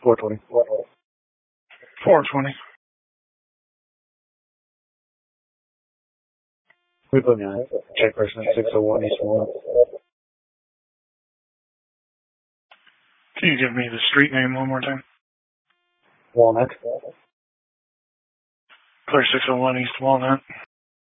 420. 420. We put me on check person at 601 East Walnut. Can you give me the street name one more time? Walnut. Clear 601 East Walnut.